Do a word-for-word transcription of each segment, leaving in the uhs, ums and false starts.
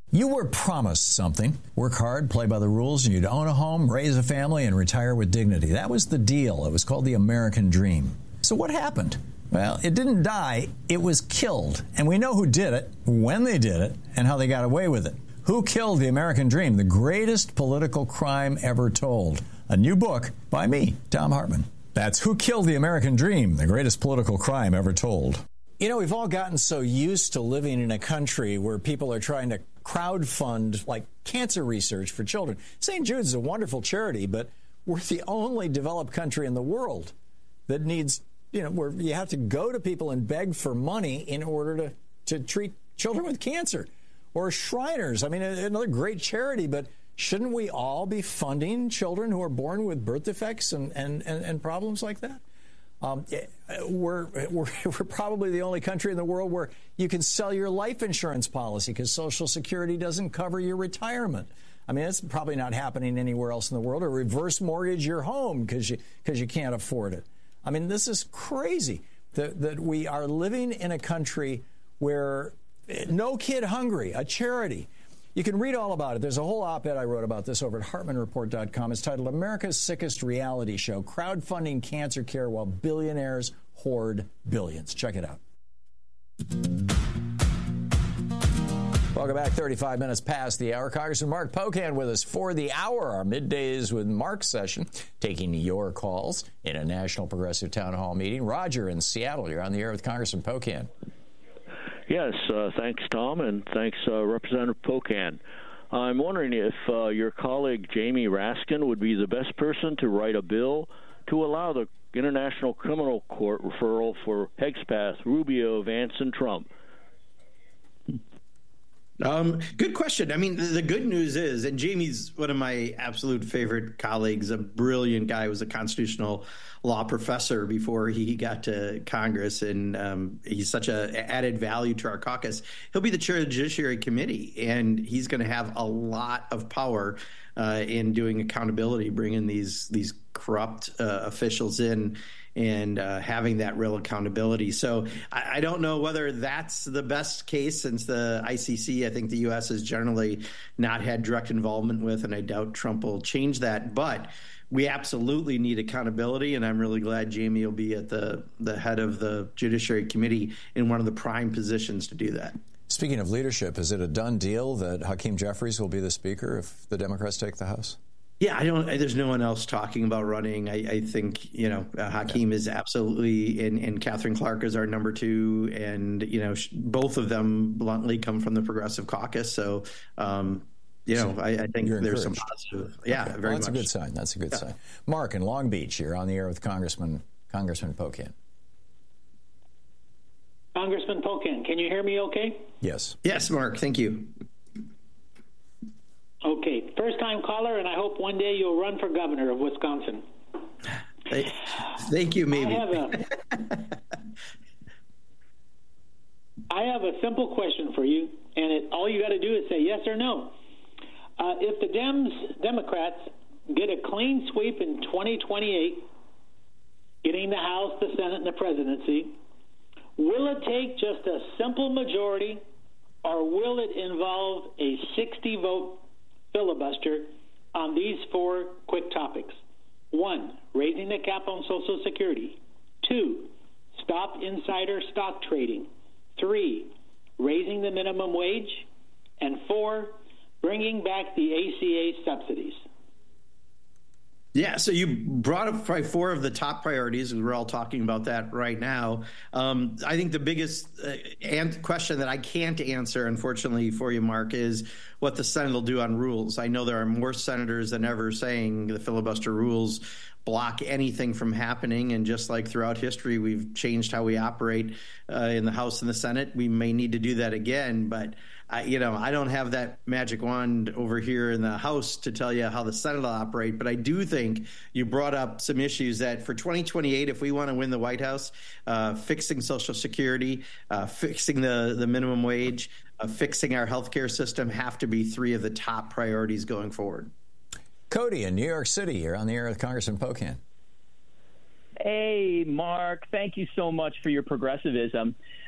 You were promised something. Work hard, play by the rules, and you'd own a home, raise a family, and retire with dignity. That was the deal. It was called the American Dream. So what happened? Well, it didn't die. It was killed. And we know who did it, when they did it, and how they got away with it. Who killed the American Dream? The greatest political crime ever told. A new book by me, Thom Hartmann. That's Who Killed the American Dream, the greatest political crime ever told. You know, we've all gotten so used to living in a country where people are trying to crowdfund, like, cancer research for children. Saint Jude's is a wonderful charity, but we're the only developed country in the world that needs, you know, where you have to go to people and beg for money in order to, to treat children with cancer. Or Shriners, I mean, another great charity, but shouldn't we all be funding children who are born with birth defects and, and, and, and problems like that? Um, we're, we're, we're probably the only country in the world where you can sell your life insurance policy because Social Security doesn't cover your retirement. I mean, it's probably not happening anywhere else in the world. Or reverse mortgage your home because you, because you can't afford it. I mean, this is crazy that, that we are living in a country where No Kid Hungry, a charity. You can read all about it. There's a whole op-ed I wrote about this over at Hartmann Report dot com. It's titled America's Sickest Reality Show, Crowdfunding Cancer Care While Billionaires Hoard Billions. Check it out. Welcome back. thirty-five minutes past the hour. Congressman Mark Pocan with us for the hour. Our Middays with Mark session, taking your calls in a National Progressive Town Hall meeting. Roger in Seattle, you're on the air with Congressman Pocan. Yes, uh, thanks, Tom, and thanks, uh, Representative Pocan. I'm wondering if uh, your colleague Jamie Raskin would be the best person to write a bill to allow the International Criminal Court referral for Hexpath, Rubio, Vance, and Trump. Um, good question. I mean, the good news is, and Jamie's one of my absolute favorite colleagues, a brilliant guy, was a constitutional law professor before he got to Congress, and um, he's such a added value to our caucus. He'll be the chair of the Judiciary Committee, and he's going to have a lot of power uh, in doing accountability, bringing these these corrupt uh, officials in and uh, having that real accountability. So I, I don't know whether that's the best case, since the I C C, I think the U S has generally not had direct involvement with, and I doubt Trump will change that. But we absolutely need accountability, and I'm really glad Jamie will be at the, the head of the Judiciary Committee in one of the prime positions to do that. Speaking of leadership, is it a done deal that Hakeem Jeffries will be the Speaker if the Democrats take the House? Yeah, I don't. There's no one else talking about running. I, I think you know uh, Hakeem yeah. is absolutely, and, and Catherine Clark is our number two, and you know sh- both of them bluntly come from the Progressive Caucus. So, um, you know, so I, I think there's some positive. Yeah, okay. very well, that's much. a good sign. That's a good yeah. sign. Mark in Long Beach, you're on the air with Congressman Congressman Pocan. Congressman Pocan, can you hear me? Okay. Yes. Yes, Mark. Thank you. Okay, first-time caller, and I hope one day you'll run for governor of Wisconsin. Thank you, maybe. I have a, I have a simple question for you, and it, all you got to do is say yes or no. Uh, if the Dems, Democrats get a clean sweep in twenty twenty-eight, getting the House, the Senate, and the presidency, will it take just a simple majority, or will it involve a sixty-vote filibuster on these four quick topics? One, raising the cap on Social Security. Two, stop insider stock trading. Three, raising the minimum wage. And four, bringing back the A C A subsidies. Yeah, so you brought up probably four of the top priorities, and we're all talking about that right now. Um, I think the biggest uh, and question that I can't answer, unfortunately for you, Mark, is what the Senate will do on rules. I know there are more senators than ever saying the filibuster rules block anything from happening, and just like throughout history, we've changed how we operate uh, in the House and the Senate. We may need to do that again, but I, you know, I don't have that magic wand over here in the House to tell you how the Senate will operate. But I do think you brought up some issues that for twenty twenty-eight, if we want to win the White House, uh, fixing Social Security, uh, fixing the, the minimum wage, uh, fixing our healthcare system have to be three of the top priorities going forward. Cody in New York City, you're on the air with Congressman Pocan. Hey, Mark, thank you so much for your progressivism.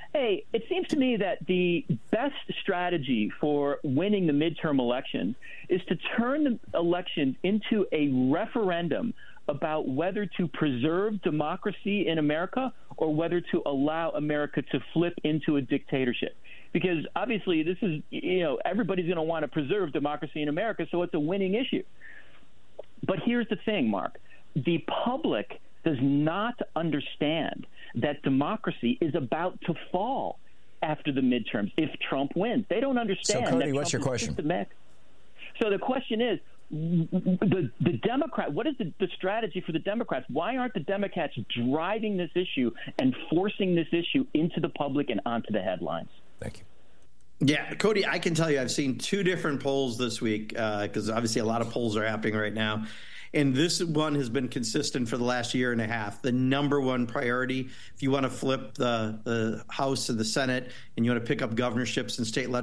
Hey, it seems to me that the best strategy for winning the midterm election is to turn the election into a referendum about whether to preserve democracy in America or whether to allow America to flip into a dictatorship. Because obviously this is, you know, everybody's going to want to preserve democracy in America, so it's a winning issue. But here's the thing, Mark. The public does not understand that democracy is about to fall after the midterms if Trump wins. They don't understand. So, Cody, that what's Trump your question? Systematic. So the question is, the, the Democrat, what is the, the strategy for the Democrats? Why aren't the Democrats driving this issue and forcing this issue into the public and onto the headlines? Thank you. Yeah, Cody, I can tell you I've seen two different polls this week because uh, obviously a lot of polls are happening right now. And this one has been consistent for the last year and a half. The number one priority, if you want to flip the, the House and the Senate and you want to pick up governorships and state